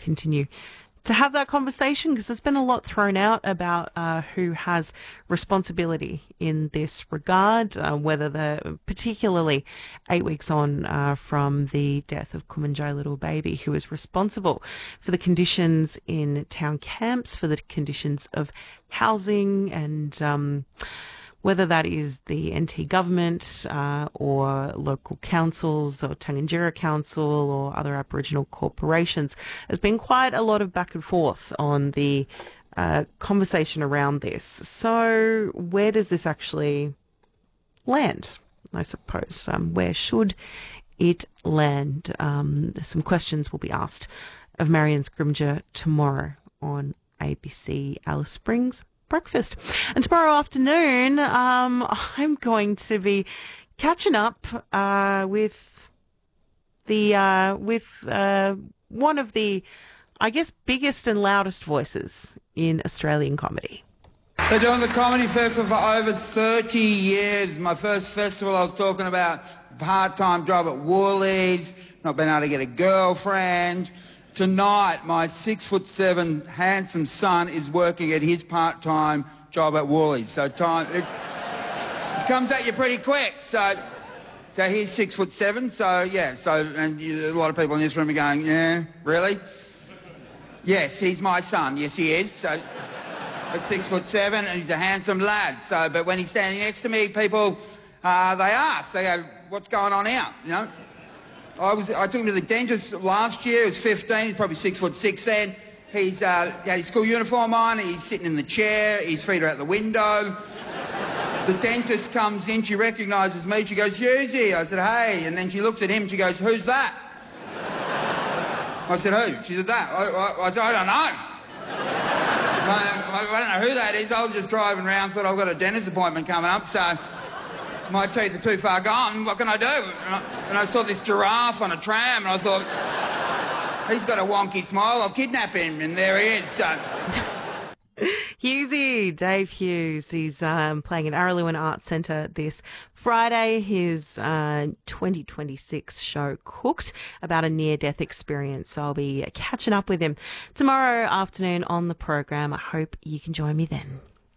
continue to have that conversation, because there's been a lot thrown out about who has responsibility in this regard, particularly 8 weeks on from the death of Kumanjai little baby, who is responsible for the conditions in town camps, for the conditions of housing, and whether that is the NT government or local councils or Tangentyere Council or other Aboriginal corporations. There's been quite a lot of back and forth on the conversation around this. So where does this actually land, I suppose? Where should it land? Some questions will be asked of Marion Scrimgeour tomorrow on ABC Alice Springs Breakfast. And tomorrow afternoon, I'm going to be catching up with one of the, I guess, biggest and loudest voices in Australian comedy. They're doing the Comedy Festival for over 30 years. My first festival, I was talking about part-time job at Woolies, not being able to get a girlfriend. Tonight, my 6'7" handsome son is working at his part-time job at Woolies. So it comes at you pretty quick. So he's 6'7". So yeah. And a lot of people in this room are going, yeah, really? Yes, he's my son. Yes, he is. So at 6'7", and he's a handsome lad. So, but when he's standing next to me, people they ask, they go, "What's going on out?" You know. I took him to the dentist last year. He was 15. He's probably 6'6" then. He's had his school uniform on. He's sitting in the chair. His feet are out the window. The dentist comes in. She recognises me. She goes, "Husey." I said, "Hey." And then she looks at him. She goes, "Who's that?" I said, "Who?" She said, "That." I said, "I don't know. I don't know who that is. I was just driving around, thought I've got a dentist appointment coming up, so my teeth are too far gone. What can I do?" And I saw this giraffe on a tram, and I thought, he's got a wonky smile. I'll kidnap him, and there he is. So. Hughesy, Dave Hughes. He's playing at Araluen Arts Centre this Friday. His 2026 show, Cooked, about a near-death experience. So I'll be catching up with him tomorrow afternoon on the program. I hope you can join me then.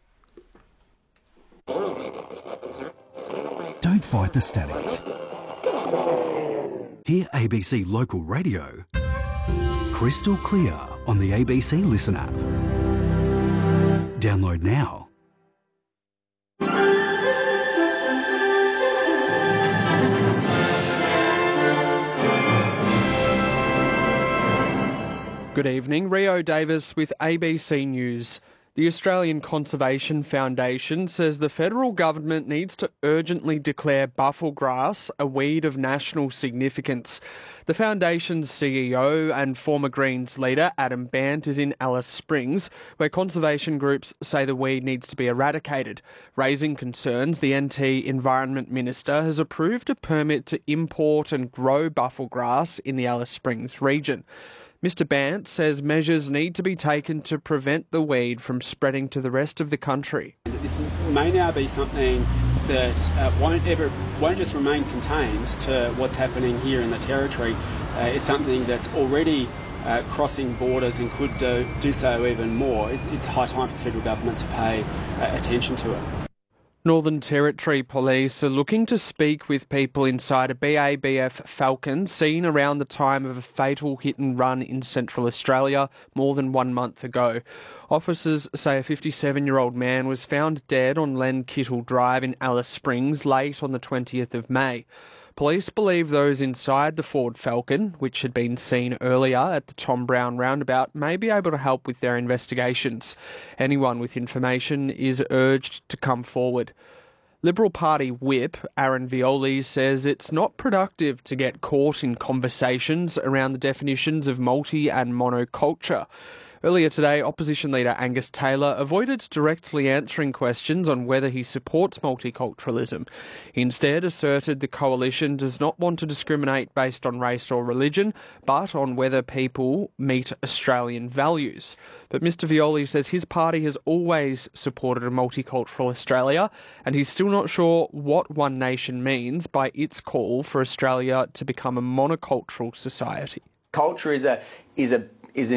Don't fight the static. Hear ABC Local Radio crystal clear on the ABC Listen app. Download now. Good evening, Rio Davis with ABC News. The Australian Conservation Foundation says the federal government needs to urgently declare buffelgrass a weed of national significance. The foundation's CEO and former Greens leader, Adam Bandt, is in Alice Springs, where conservation groups say the weed needs to be eradicated. Raising concerns, the NT Environment Minister has approved a permit to import and grow buffelgrass in the Alice Springs region. Mr Bandt says measures need to be taken to prevent the weed from spreading to the rest of the country. This may now be something that won't just remain contained to what's happening here in the Territory. It's something that's already crossing borders and could do so even more. It's high time for the federal government to pay attention to it. Northern Territory Police are looking to speak with people inside a BABF Falcon seen around the time of a fatal hit and run in Central Australia more than 1 month ago. Officers say a 57-year-old man was found dead on Len Kittle Drive in Alice Springs late on the 20th of May. Police believe those inside the Ford Falcon, which had been seen earlier at the Tom Brown roundabout, may be able to help with their investigations. Anyone with information is urged to come forward. Liberal Party Whip Aaron Violi says it's not productive to get caught in conversations around the definitions of multi and monoculture. Earlier today, opposition leader Angus Taylor avoided directly answering questions on whether he supports multiculturalism. He instead asserted the coalition does not want to discriminate based on race or religion, but on whether people meet Australian values. But Mr Violi says his party has always supported a multicultural Australia, and he's still not sure what One Nation means by its call for Australia to become a monocultural society. Culture is a